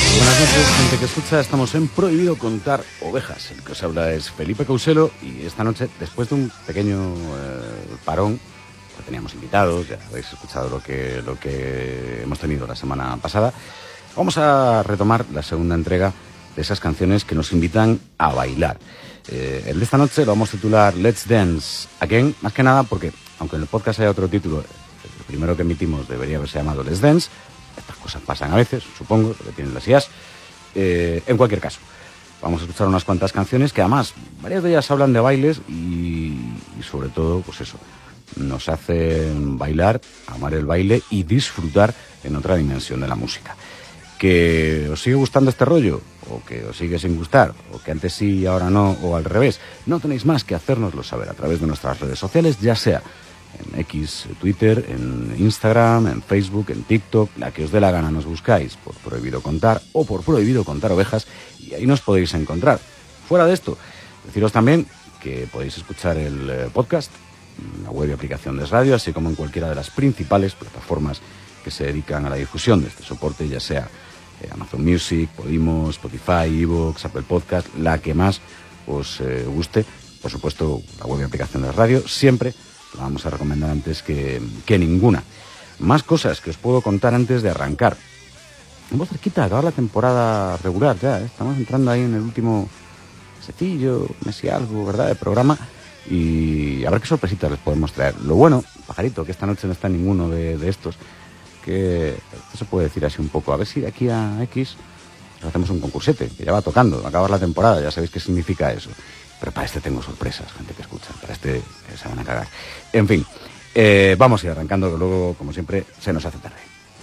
Buenas noches, gente que escucha. Estamos en Prohibido Contar Ovejas. El que os habla es Felipe Couselo y esta noche, después de un pequeño parón, que teníamos invitados, ya habéis escuchado lo que hemos tenido la semana pasada, vamos a retomar la segunda entrega de esas canciones que nos invitan a bailar. El de esta noche lo vamos a titular Let's Dance Again, más que nada porque, aunque en el podcast haya otro título, el primero que emitimos debería haberse llamado Let's Dance. Estas cosas pasan a veces, supongo, lo que tienen las IAs. En cualquier caso, vamos a escuchar unas cuantas canciones que además, varias de ellas hablan de bailes y sobre todo, pues eso, nos hacen bailar, amar el baile y disfrutar en otra dimensión de la música. ¿Que os sigue gustando este rollo? ¿O que os sigue sin gustar? ¿O que antes sí y ahora no? ¿O al revés? No tenéis más que hacérnoslo saber a través de nuestras redes sociales, ya sea en X, Twitter, en Instagram, en Facebook, en TikTok, la que os dé la gana nos buscáis por Prohibido Contar o por Prohibido Contar Ovejas y ahí nos podéis encontrar. Fuera de esto, deciros también que podéis escuchar el podcast en la web y aplicación de radio, así como en cualquiera de las principales plataformas que se dedican a la difusión de este soporte, ya sea Amazon Music, Podimo, Spotify, iVoox, Apple Podcast, la que más os guste. Por supuesto, la web y aplicación de radio, siempre la vamos a recomendar antes que ninguna. Más cosas que os puedo contar antes de arrancar. Estamos cerquita de acabar la temporada regular ya, ¿eh? Estamos entrando ahí en el último mesecillo, mes y algo, ¿verdad?, de programa. Y a ver qué sorpresitas les podemos traer. Lo bueno, pajarito, que esta noche no está ninguno de estos, que esto se puede decir así un poco. A ver si de aquí a X hacemos un concursete, que ya va tocando, va a acabar la temporada, ya sabéis qué significa eso. Pero para este tengo sorpresas, gente que escucha. Para este se van a cagar. En fin, vamos a ir arrancando, que luego, como siempre, se nos hace tarde.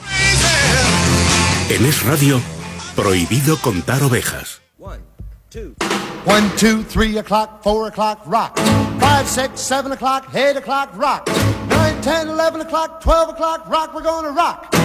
En Es Radio, Prohibido Contar Ovejas. 1, 2, 3 o'clock, 4 o'clock, rock. 5, 6, 7 o'clock, 8 o'clock, rock. 9, 10, 11 o'clock, 12 o'clock, rock. We're gonna rock